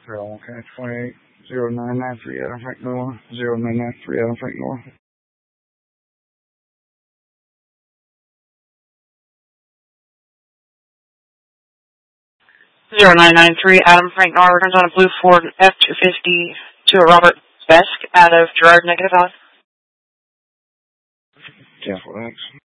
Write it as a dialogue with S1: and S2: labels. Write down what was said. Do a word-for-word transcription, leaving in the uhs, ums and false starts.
S1: Trail, okay, twenty-eight, zero nine nine three Adam Frank North, zero nine nine three Adam Frank North.
S2: zero nine nine three Adam Frank North returns on a blue Ford F two fifty to a Robert Besk out of Gerard Negative Valley.
S1: Yeah, thanks.